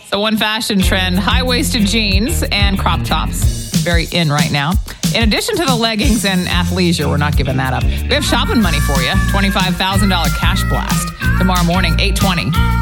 So one fashion trend, high-waisted jeans and crop tops. Very in right now. In addition to the leggings and athleisure, we're not giving that up. We have shopping money for you. $25,000 cash blast tomorrow morning, 8:20.